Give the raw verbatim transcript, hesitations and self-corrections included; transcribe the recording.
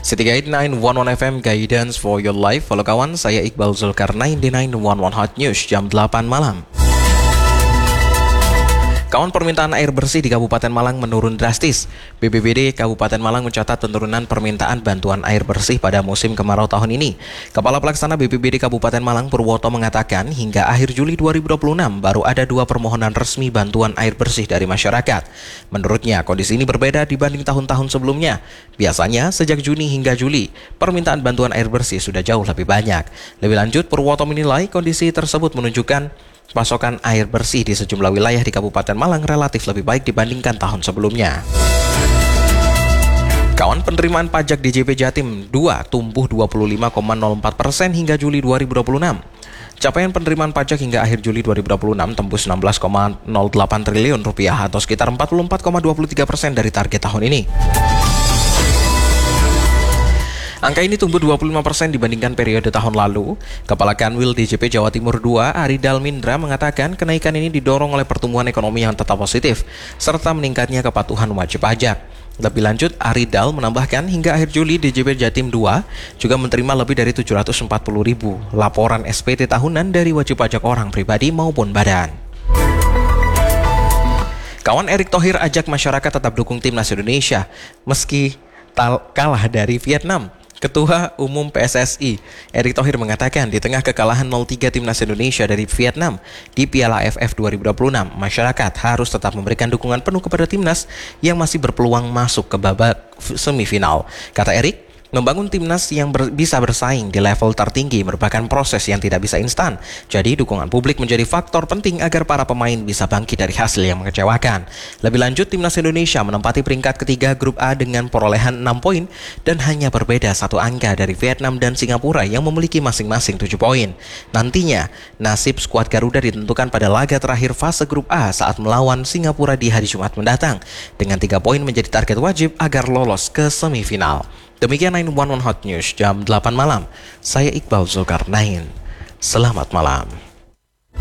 City Guide sembilan satu satu F M Guidance for your life. Halo kawan, saya Iqbal Zulkarnain di sembilan satu satu Hot News jam delapan malam. Kawan, permintaan air bersih di Kabupaten Malang menurun drastis. B P B D Kabupaten Malang mencatat penurunan permintaan bantuan air bersih pada musim kemarau tahun ini. Kepala Pelaksana B P B D Kabupaten Malang Purwoto mengatakan hingga akhir Juli dua ribu dua puluh enam baru ada dua permohonan resmi bantuan air bersih dari masyarakat. Menurutnya, kondisi ini berbeda dibanding tahun-tahun sebelumnya. Biasanya sejak Juni hingga Juli, permintaan bantuan air bersih sudah jauh lebih banyak. Lebih lanjut, Purwoto menilai kondisi tersebut menunjukkan pasokan air bersih di sejumlah wilayah di Kabupaten Malang relatif lebih baik dibandingkan tahun sebelumnya. Kawan, penerimaan pajak D J P Jatim dua tumbuh dua puluh lima koma nol empat persen hingga Juli dua ribu dua puluh enam. Capaian penerimaan pajak hingga akhir Juli dua ribu dua puluh enam tembus enam belas koma nol delapan triliun rupiah atau sekitar empat puluh empat koma dua tiga persen dari target tahun ini. Angka ini tumbuh dua puluh lima persen dibandingkan periode tahun lalu. Kepala Kanwil D J P Jawa Timur dua, Aridal Mindra, mengatakan kenaikan ini didorong oleh pertumbuhan ekonomi yang tetap positif, serta meningkatnya kepatuhan wajib pajak. Lebih lanjut, Aridal menambahkan hingga akhir Juli D J P Jatim dua juga menerima lebih dari tujuh ratus empat puluh ribu laporan S P T tahunan dari wajib pajak orang pribadi maupun badan. Kawan, Erick Thohir ajak masyarakat tetap dukung timnas Indonesia meski kalah dari Vietnam. Ketua Umum P S S I, Erick Thohir, mengatakan di tengah kekalahan nol tiga timnas Indonesia dari Vietnam di Piala A F F dua ribu dua puluh enam, masyarakat harus tetap memberikan dukungan penuh kepada timnas yang masih berpeluang masuk ke babak semifinal. Kata Erick, membangun timnas yang ber, bisa bersaing di level tertinggi merupakan proses yang tidak bisa instan. Jadi dukungan publik menjadi faktor penting agar para pemain bisa bangkit dari hasil yang mengecewakan. Lebih lanjut, timnas Indonesia menempati peringkat ketiga grup A dengan perolehan enam poin dan hanya berbeda satu angka dari Vietnam dan Singapura yang memiliki masing-masing tujuh poin. Nantinya, nasib skuad Garuda ditentukan pada laga terakhir fase grup A saat melawan Singapura di hari Jumat mendatang. Dengan tiga poin menjadi target wajib agar lolos ke semifinal. Demikian sembilan satu satu Hot News jam delapan malam. Saya Iqbal Zulkarnain. Selamat malam.